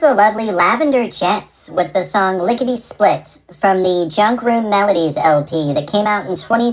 the lovely Lavender Jets with the song Lickety Split from the Junk Room Melodies LP that came out in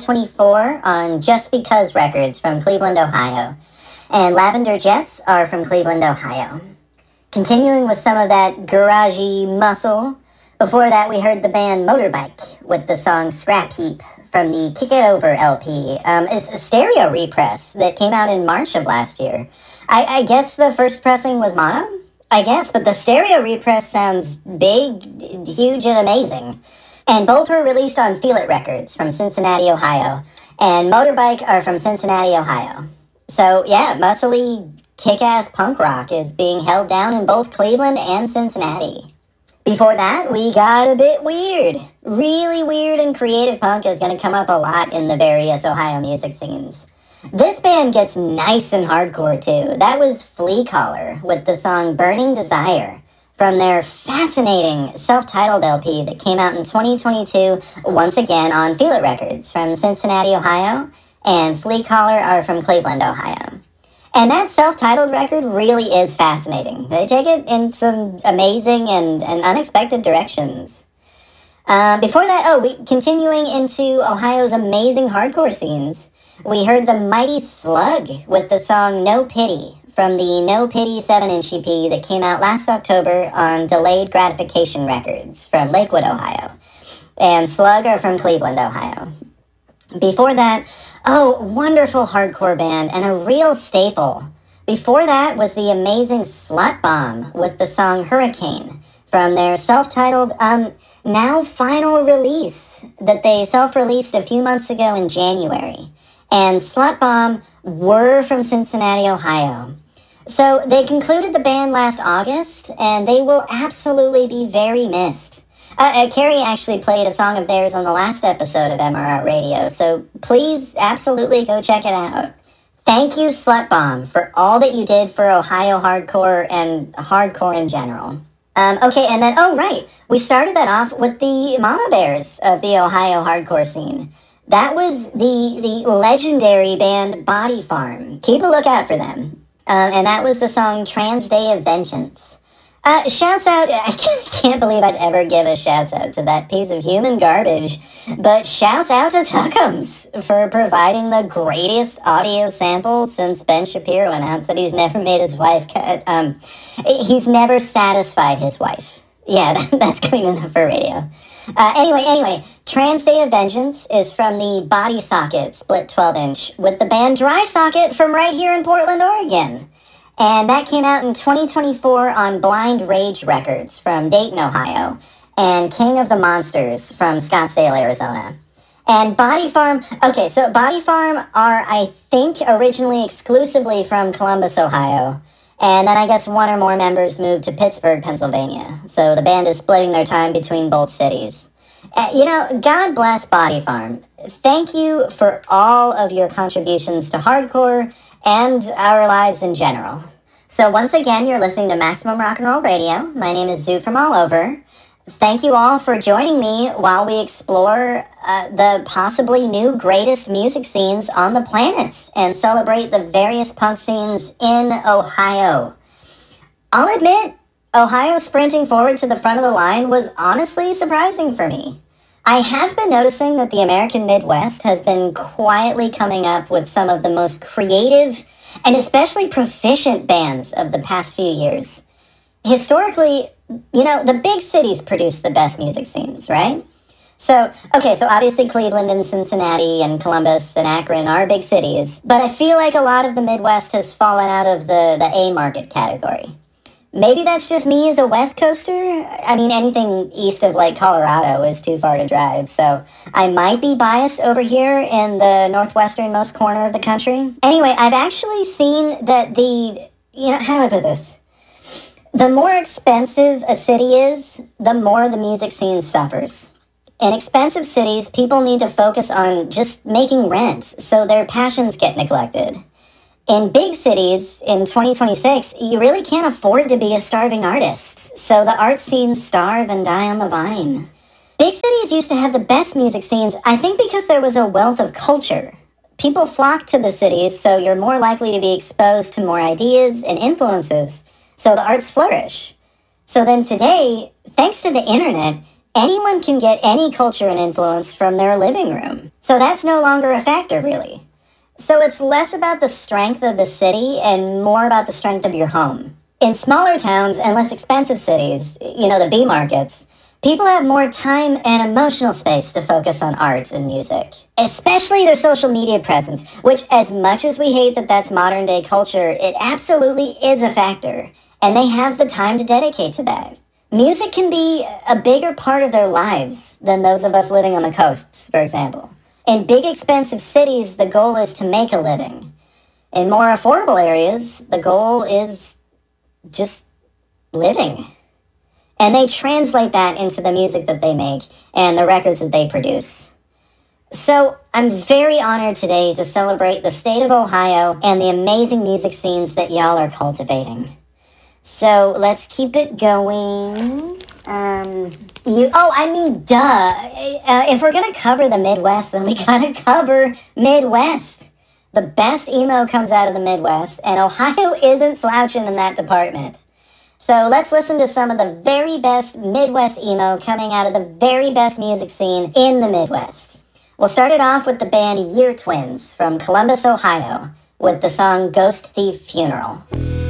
2024 on Just Because Records from Cleveland, Ohio. And Lavender Jets are from Cleveland, Ohio. Continuing with some of that garagey muscle, before that we heard the band Motorbike with the song Scrap Heap from the Kick It Over LP. It's a stereo repress that came out in March of last year. I guess the first pressing was mono? I guess, but the stereo repress sounds big, huge, and amazing. And both were released on Feel It Records from Cincinnati, Ohio. And Motorbike are from Cincinnati, Ohio. So, yeah, muscly, kick-ass punk rock is being held down in both Cleveland and Cincinnati. Before that, we got a bit weird. Really weird and creative punk is going to come up a lot in the various Ohio music scenes. This band gets nice and hardcore too. That was Flea Collar with the song Burning Desire from their fascinating self-titled LP that came out in 2022, once again on Feel It Records from Cincinnati, Ohio, and Flea Collar are from Cleveland, Ohio. And that self-titled record really is fascinating. They take it in some amazing and unexpected directions. Before that, continuing into Ohio's amazing hardcore scenes, we heard the Mighty Slug with the song No Pity from the No Pity 7-inch EP that came out last October on Delayed Gratification Records from Lakewood, Ohio. And Slug are from Cleveland, Ohio. Before that, wonderful hardcore band and a real staple. Before that was the amazing Slut Bomb with the song Hurricane from their self-titled, now final release that they self-released a few months ago in January. And Slut Bomb were from Cincinnati, Ohio. So they concluded the band last August, and they will absolutely be very missed. Carrie actually played a song of theirs on the last episode of MRR Radio, so please absolutely go check it out. Thank you, Slut Bomb, for all that you did for Ohio hardcore and hardcore in general. And then, we started that off with the Mama Bears of the Ohio hardcore scene. That was the legendary band Body Farm. Keep a lookout for them. And that was the song Trans Day of Vengeance. Shouts out, I can't believe I'd ever give a shouts out to that piece of human garbage, but shouts out to Tuckums for providing the greatest audio sample since Ben Shapiro announced that he's never made his wife cut. He's never satisfied his wife. Yeah, that's good enough for radio. Anyway, Trans Day of Vengeance is from the Body Socket split 12-inch with the band Dry Socket from right here in Portland, Oregon. And that came out in 2024 on Blind Rage Records from Dayton, Ohio, and King of the Monsters from Scottsdale, Arizona. And Body Farm, Body Farm are, I think, originally exclusively from Columbus, Ohio. And then I guess one or more members moved to Pittsburgh, Pennsylvania. So the band is splitting their time between both cities. God bless Body Farm. Thank you for all of your contributions to hardcore and our lives in general. So once again, you're listening to Maximum Rock and Roll Radio. My name is Zoo from All Over. Thank you all for joining me while we explore the possibly new greatest music scenes on the planet and celebrate the various punk scenes in Ohio. I'll admit, Ohio sprinting forward to the front of the line was honestly surprising for me. I have been noticing that the American Midwest has been quietly coming up with some of the most creative and especially proficient bands of the past few years. Historically, the big cities produce the best music scenes, right? So obviously Cleveland and Cincinnati and Columbus and Akron are big cities, but I feel like a lot of the Midwest has fallen out of the A market category. Maybe that's just me as a West Coaster. I mean, anything east of, Colorado is too far to drive, so I might be biased over here in the northwesternmost corner of the country. Anyway, I've actually seen that how do I put this? The more expensive a city is, the more the music scene suffers. In expensive cities, people need to focus on just making rent, so their passions get neglected. In big cities, in 2026, you really can't afford to be a starving artist, so the art scenes starve and die on the vine. Big cities used to have the best music scenes, I think because there was a wealth of culture. People flock to the cities, so you're more likely to be exposed to more ideas and influences, so the arts flourish. So then today, thanks to the internet, anyone can get any culture and influence from their living room. So that's no longer a factor, really. So it's less about the strength of the city and more about the strength of your home. In smaller towns and less expensive cities, the B markets, people have more time and emotional space to focus on art and music. Especially their social media presence, which as much as we hate that that's modern day culture, it absolutely is a factor. And they have the time to dedicate to that. Music can be a bigger part of their lives than those of us living on the coasts, for example. In big expensive cities, the goal is to make a living. In more affordable areas, the goal is just living. And they translate that into the music that they make and the records that they produce. So I'm very honored today to celebrate the state of Ohio and the amazing music scenes that y'all are cultivating. So let's keep it going. If we're gonna cover the Midwest, then we gotta cover Midwest. The best emo comes out of the Midwest, and Ohio isn't slouching in that department. So let's listen to some of the very best Midwest emo coming out of the very best music scene in the Midwest. We'll start it off with the band Year Twins from Columbus, Ohio, with the song Ghost Thief Funeral.